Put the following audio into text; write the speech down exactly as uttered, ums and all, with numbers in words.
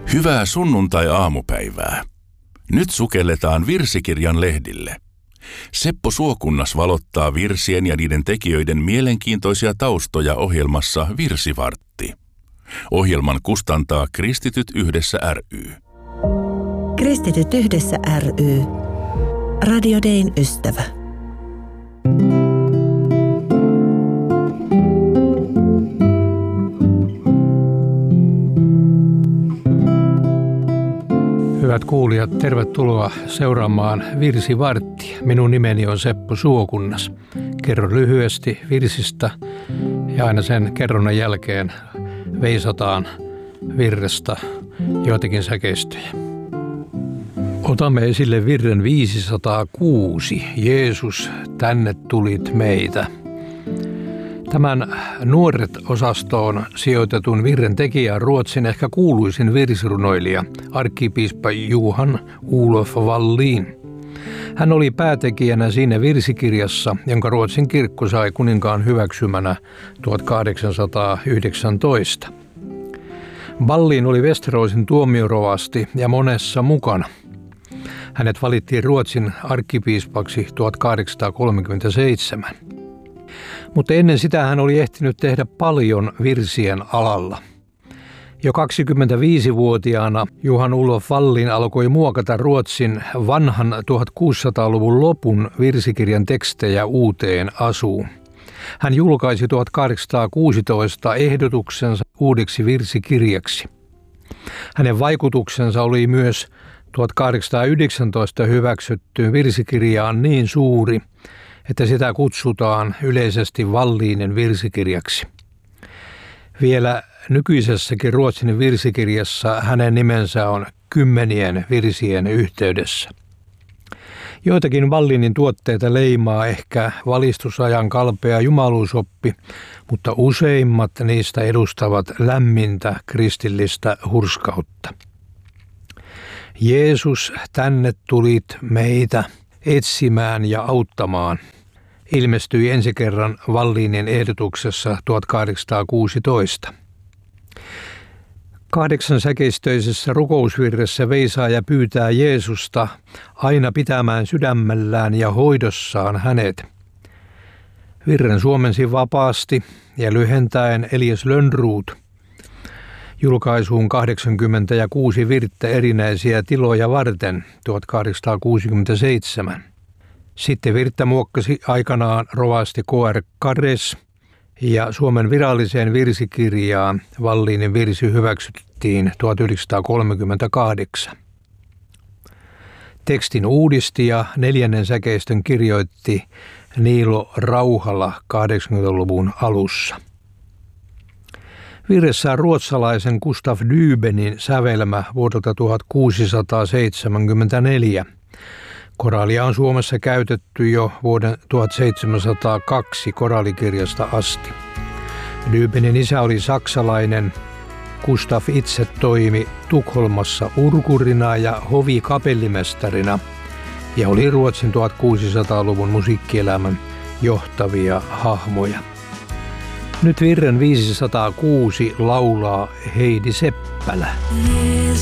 Hyvää sunnuntai-aamupäivää. Nyt sukelletaan virsikirjan lehdille. Seppo Suokunnas valottaa virsien ja niiden tekijöiden mielenkiintoisia taustoja ohjelmassa Virsivartti. Ohjelman kustantaa Kristityt yhdessä ry. Kristityt yhdessä ry. Radio Dayn ystävä. Hyvät kuulijat, tervetuloa seuraamaan Virsivarttia. Minun nimeni on Seppo Suokunnas. Kerron lyhyesti virsistä ja aina sen kerronnan jälkeen veisataan virrestä joitakin säkeistöjä. Otamme esille virren viisisataakuusi. Jeesus, tänne tulit meitä. Tämän Nuoret-osastoon sijoitetun virren tekijä on Ruotsin ehkä kuuluisin virsirunoilija, arkkipiispa Johan Olof Wallin. Hän oli päätekijänä siinä virsikirjassa, jonka Ruotsin kirkko sai kuninkaan hyväksymänä tuhatkahdeksansataayhdeksäntoista. Wallin oli Västeråsin tuomiorovasti ja monessa mukana. Hänet valittiin Ruotsin arkkipiispaksi tuhatkahdeksansataakolmekymmentäseitsemän. Mutta ennen sitä hän oli ehtinyt tehdä paljon virsien alalla. Jo kaksikymmentäviisivuotiaana Johan Olof Wallin alkoi muokata Ruotsin vanhan tuhatkuusisataaluvun lopun virsikirjan tekstejä uuteen asuun. Hän julkaisi tuhatkahdeksansataakuusitoista ehdotuksensa uudeksi virsikirjaksi. Hänen vaikutuksensa oli myös tuhatkahdeksansataayhdeksäntoista hyväksyttyyn virsikirjaan niin suuri, että sitä kutsutaan yleisesti Wallinin virsikirjaksi. Vielä nykyisessäkin Ruotsin virsikirjassa hänen nimensä on kymmenien virsien yhteydessä. Joitakin Wallinin tuotteita leimaa ehkä valistusajan kalpea jumaluusoppi, mutta useimmat niistä edustavat lämmintä kristillistä hurskautta. Jeesus, tänne tulit meitä etsimään ja auttamaan, ilmestyi ensi kerran Wallinin ehdotuksessa tuhatkahdeksansataakuusitoista. Kahdeksan säkeistöisessä rukousvirressä veisaaja pyytää Jeesusta aina pitämään sydämellään ja hoidossaan hänet. Virren suomensi vapaasti ja lyhentäen Elias Lönnroth julkaisuun kahdeksankymmentäkuusi virttä erinäisiä tiloja varten tuhatkahdeksansataakuusikymmentäseitsemän. Sitten virttä muokkasi aikanaan rovasti K R Kares ja Suomen viralliseen virsikirjaan Wallinin virsi hyväksyttiin tuhatyhdeksänsataakolmekymmentäkahdeksan. Tekstin uudisti ja neljännen säkeistön kirjoitti Niilo Rauhala kahdeksankymmentäluvun alussa. Virressä on ruotsalaisen Gustaf Dybenin sävelmä vuodelta tuhatkuusisataaseitsemänkymmentäneljä. Koraalia on Suomessa käytetty jo vuoden tuhatseitsemänsataakaksi koraalikirjasta asti. Dybenin isä oli saksalainen. Gustaf itse toimi Tukholmassa urkurina ja hovikapellimestarina ja oli Ruotsin tuhatkuusisataaluvun musiikkielämän johtavia hahmoja. Nyt virren viisisataakuusi laulaa Heidi Seppälä.